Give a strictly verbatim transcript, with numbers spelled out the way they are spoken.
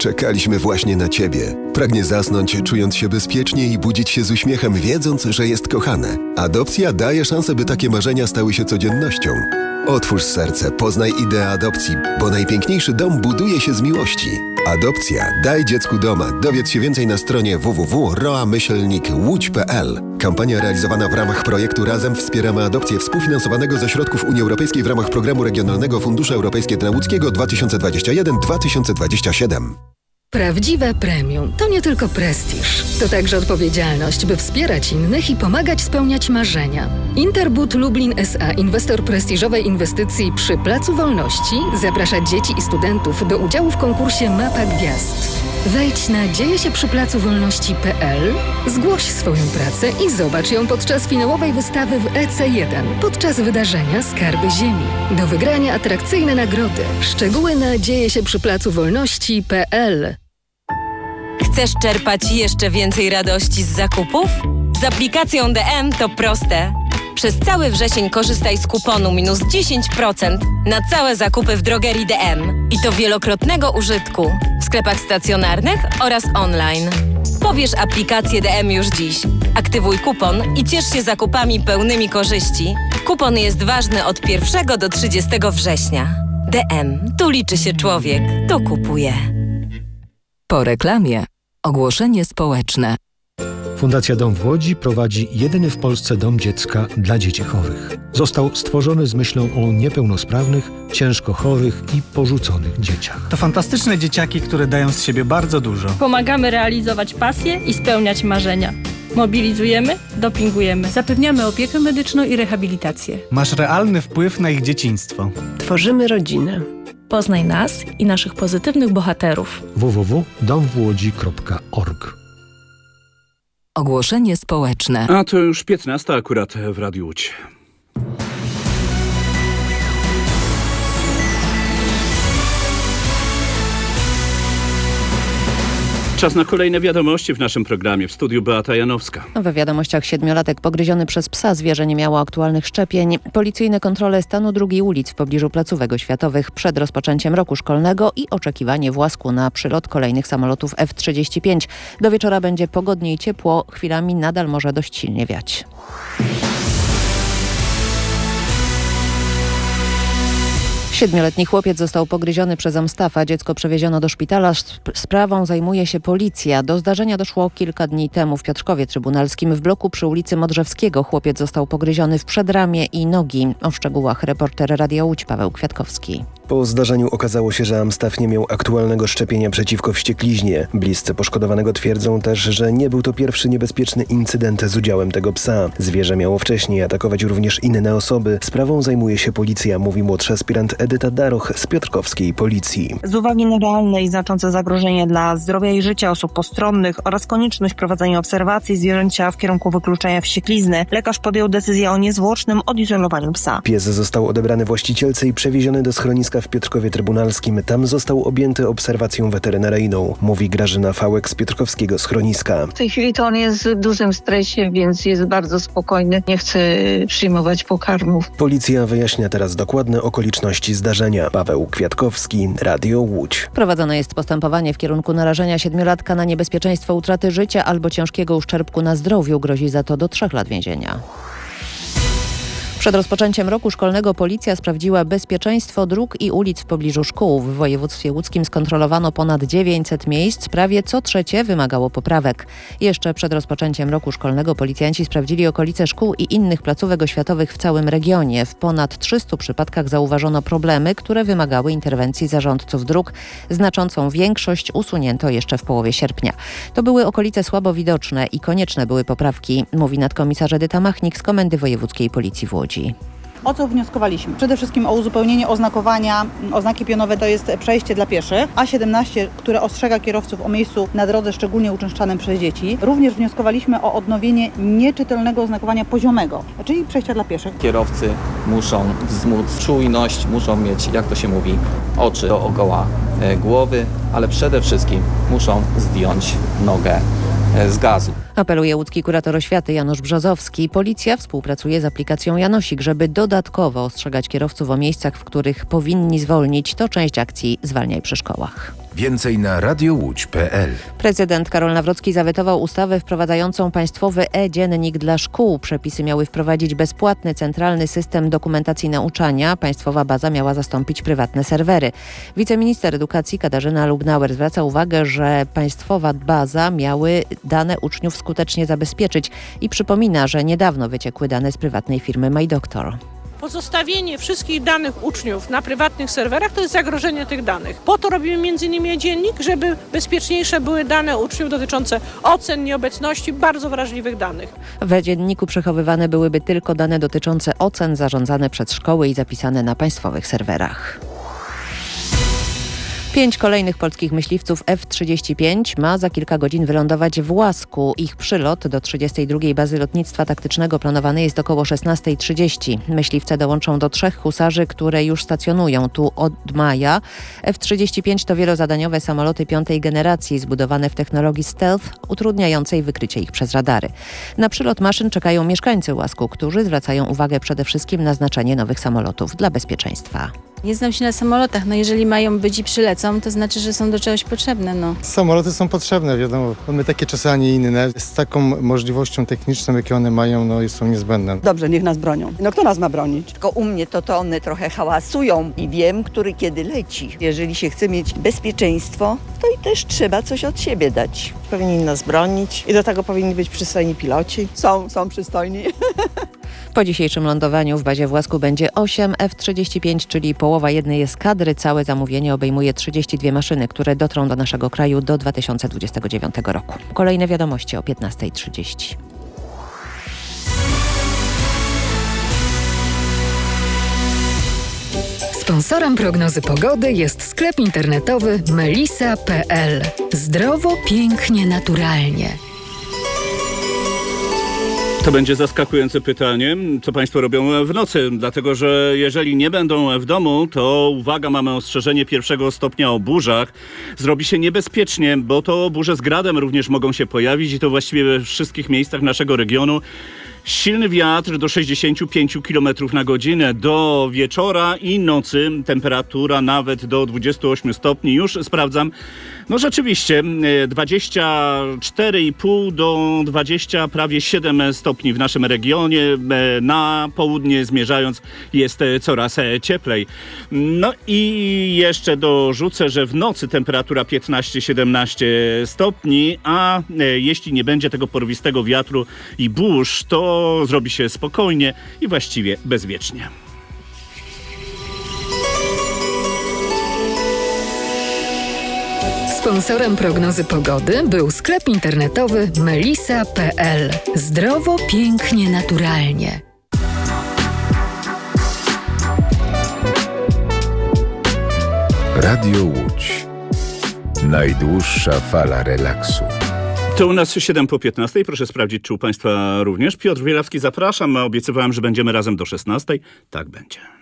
Czekaliśmy właśnie na Ciebie. Pragnie zasnąć, czując się bezpiecznie i budzić się z uśmiechem, wiedząc, że jest kochane. Adopcja daje szansę, by takie marzenia stały się codziennością. Otwórz serce, poznaj ideę adopcji, bo najpiękniejszy dom buduje się z miłości. Adopcja. Daj dziecku doma. Dowiedz się więcej na stronie w w w kropka roa myślnik łódź kropka p l. Kampania realizowana w ramach projektu Razem wspieramy adopcję współfinansowanego ze środków Unii Europejskiej w ramach Programu Regionalnego Funduszu Europejskiego dla Łódzkiego dwa tysiące dwudziesty pierwszy do dwa tysiące dwudziestego siódmego. Prawdziwe premium to nie tylko prestiż, to także odpowiedzialność, by wspierać innych i pomagać spełniać marzenia. Interbud Lublin S A, inwestor prestiżowej inwestycji przy Placu Wolności, zaprasza dzieci i studentów do udziału w konkursie Mapa Gwiazd. Wejdź na dzieje się przy placu wolności kropka p l, zgłoś swoją pracę i zobacz ją podczas finałowej wystawy w E C jeden, podczas wydarzenia Skarby Ziemi. Do wygrania atrakcyjne nagrody. Szczegóły na dzieje się przy placu wolności kropka p l. Chcesz czerpać jeszcze więcej radości z zakupów? Z aplikacją D M to proste. Przez cały wrzesień korzystaj z kuponu minus dziesięć procent na całe zakupy w drogerii D M. I to wielokrotnego użytku w sklepach stacjonarnych oraz online. Pobierz aplikację D M już dziś. Aktywuj kupon i ciesz się zakupami pełnymi korzyści. Kupon jest ważny od pierwszego do trzydziestego września. D M. Tu liczy się człowiek. Tu kupuje. Po reklamie. Ogłoszenie społeczne. Fundacja Dom w Łodzi prowadzi jedyny w Polsce dom dziecka dla dzieci chorych. Został stworzony z myślą o niepełnosprawnych, ciężko chorych i porzuconych dzieciach. To fantastyczne dzieciaki, które dają z siebie bardzo dużo. Pomagamy realizować pasje i spełniać marzenia. Mobilizujemy, dopingujemy. Zapewniamy opiekę medyczną i rehabilitację. Masz realny wpływ na ich dzieciństwo. Tworzymy rodzinę. Poznaj nas i naszych pozytywnych bohaterów. w w w kropka dom w łodzi kropka org. Ogłoszenie społeczne. A to już piętnasta akurat w Radiu Łódź. Czas na kolejne wiadomości w naszym programie. W studiu Beata Janowska. We wiadomościach siedmiolatek pogryziony przez psa. Zwierzę nie miało aktualnych szczepień. Policyjne kontrole stanu drugiej ulic w pobliżu placówek oświatowych przed rozpoczęciem roku szkolnego i oczekiwanie w Łasku na przylot kolejnych samolotów F trzydzieści pięć. Do wieczora będzie pogodnie i ciepło. Chwilami nadal może dość silnie wiać. Siedmioletni chłopiec został pogryziony przez Amstafa. Dziecko przewieziono do szpitala. Sprawą zajmuje się policja. Do zdarzenia doszło kilka dni temu w Piotrkowie Trybunalskim. W bloku przy ulicy Modrzewskiego chłopiec został pogryziony w przedramię i nogi. O szczegółach reporter Radia Łódź Paweł Kwiatkowski. Po zdarzeniu okazało się, że Amstaf nie miał aktualnego szczepienia przeciwko wściekliźnie. Bliscy poszkodowanego twierdzą też, że nie był to pierwszy niebezpieczny incydent z udziałem tego psa. Zwierzę miało wcześniej atakować również inne osoby. Sprawą zajmuje się policja, mówi młodszy aspirant Edyta Daroch z piotrkowskiej policji. Z uwagi na realne i znaczące zagrożenie dla zdrowia i życia osób postronnych oraz konieczność prowadzenia obserwacji zwierzęcia w kierunku wykluczenia wścieklizny, lekarz podjął decyzję o niezwłocznym odizolowaniu psa. Pies został odebrany właścicielce i przewieziony do schroniska w Piotrkowie Trybunalskim. Tam został objęty obserwacją weterynaryjną, mówi Grażyna Fałek z piotrkowskiego schroniska. W tej chwili to on jest w dużym stresie, więc jest bardzo spokojny. Nie chce przyjmować pokarmów. Policja wyjaśnia teraz dokładne okoliczności zdarzenia. Paweł Kwiatkowski, Radio Łódź. Prowadzone jest postępowanie w kierunku narażenia siedmiolatka na niebezpieczeństwo utraty życia albo ciężkiego uszczerbku na zdrowiu. Grozi za to do trzech lat więzienia. Przed rozpoczęciem roku szkolnego policja sprawdziła bezpieczeństwo dróg i ulic w pobliżu szkół. W województwie łódzkim skontrolowano ponad dziewięćset miejsc, prawie co trzecie wymagało poprawek. Jeszcze przed rozpoczęciem roku szkolnego policjanci sprawdzili okolice szkół i innych placówek oświatowych w całym regionie. W ponad trzystu przypadkach zauważono problemy, które wymagały interwencji zarządców dróg. Znaczącą większość usunięto jeszcze w połowie sierpnia. To były okolice słabo widoczne i konieczne były poprawki, mówi nadkomisarz Edyta Machnik z Komendy Wojewódzkiej Policji w Łodzi. O co wnioskowaliśmy? Przede wszystkim o uzupełnienie oznakowania. Oznaki pionowe to jest przejście dla pieszych. A siedemnaście, które ostrzega kierowców o miejscu na drodze szczególnie uczęszczanym przez dzieci. Również wnioskowaliśmy o odnowienie nieczytelnego oznakowania poziomego, czyli przejścia dla pieszych. Kierowcy muszą wzmóc czujność, muszą mieć, jak to się mówi, oczy dookoła głowy, ale przede wszystkim muszą zdjąć nogę z gazu. A Apeluje łódzki kurator oświaty Janusz Brzozowski. Policja współpracuje z aplikacją Janosik, żeby dodatkowo ostrzegać kierowców o miejscach, w których powinni zwolnić. To część akcji Zwalniaj przy szkołach. Więcej na radiowódź kropka pe el. Prezydent Karol Nawrocki zawetował ustawę wprowadzającą państwowy e-dziennik dla szkół. Przepisy miały wprowadzić bezpłatny centralny system dokumentacji nauczania. Państwowa baza miała zastąpić prywatne serwery. Wiceminister edukacji Katarzyna Lubnauer zwraca uwagę, że państwowa baza miały dane uczniów skutecznie zabezpieczyć i przypomina, że niedawno wyciekły dane z prywatnej firmy MyDoctor. Pozostawienie wszystkich danych uczniów na prywatnych serwerach to jest zagrożenie tych danych. Po to robimy między innymi dziennik, żeby bezpieczniejsze były dane uczniów dotyczące ocen, nieobecności, bardzo wrażliwych danych. W dzienniku przechowywane byłyby tylko dane dotyczące ocen zarządzane przez szkoły i zapisane na państwowych serwerach. Pięć kolejnych polskich myśliwców F trzydzieści pięć ma za kilka godzin wylądować w Łasku. Ich przylot do trzydziestej drugiej Bazy Lotnictwa Taktycznego planowany jest około szesnasta trzydzieści. Myśliwce dołączą do trzech husarzy, które już stacjonują tu od maja. F trzydzieści pięć to wielozadaniowe samoloty piątej generacji, zbudowane w technologii stealth, utrudniającej wykrycie ich przez radary. Na przylot maszyn czekają mieszkańcy Łasku, którzy zwracają uwagę przede wszystkim na znaczenie nowych samolotów dla bezpieczeństwa. Nie znam się na samolotach, no jeżeli mają być i przylecą, to znaczy, że są do czegoś potrzebne, no. Samoloty są potrzebne, wiadomo, mamy takie czasy, a nie inne. Z taką możliwością techniczną, jakie one mają, no są niezbędne. Dobrze, niech nas bronią. No kto nas ma bronić? Tylko u mnie to, to one trochę hałasują i wiem, który kiedy leci. Jeżeli się chce mieć bezpieczeństwo, to i też trzeba coś od siebie dać. Powinni nas bronić i do tego powinni być przystojni piloci. Są, są przystojni. Po dzisiejszym lądowaniu w bazie w Łasku będzie osiem F trzydzieści pięć, czyli połowa jednej eskadry. Całe zamówienie obejmuje trzydzieści dwie maszyny, które dotrą do naszego kraju do dwa tysiące dwudziestego dziewiątego roku. Kolejne wiadomości o piętnasta trzydzieści. Sponsorem prognozy pogody jest sklep internetowy melisa kropka pe el. Zdrowo, pięknie, naturalnie. To będzie zaskakujące pytanie, co Państwo robią w nocy, dlatego że jeżeli nie będą w domu, to uwaga, mamy ostrzeżenie pierwszego stopnia o burzach. Zrobi się niebezpiecznie, bo to burze z gradem również mogą się pojawić i to właściwie we wszystkich miejscach naszego regionu. Silny wiatr do sześćdziesiąt pięć kilometrów na godzinę. Do wieczora i nocy temperatura nawet do dwudziestu ośmiu stopni. Już sprawdzam. No rzeczywiście dwadzieścia cztery i pół do dwudziestu prawie siedem stopni w naszym regionie. Na południe zmierzając jest coraz cieplej. No i jeszcze dorzucę, że w nocy temperatura piętnaście siedemnaście stopni, a jeśli nie będzie tego porwistego wiatru i burz, to zrobi się spokojnie i właściwie bezwiecznie. Sponsorem prognozy pogody był sklep internetowy melisa kropka pe el. Zdrowo, pięknie, naturalnie. Radio Łódź. Najdłuższa fala relaksu. To u nas siedem po piętnastej. Proszę sprawdzić, czy u Państwa również. Piotr Wielawski, zapraszam. Obiecywałem, że będziemy razem do szesnastej. Tak będzie.